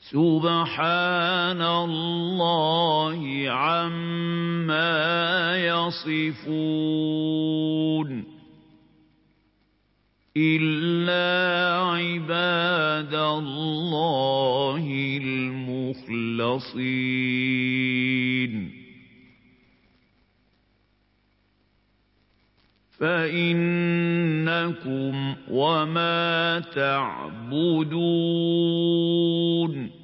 سبحان الله عما يصفون إلا عباد الله المخلصين فإنكم وما تعبدون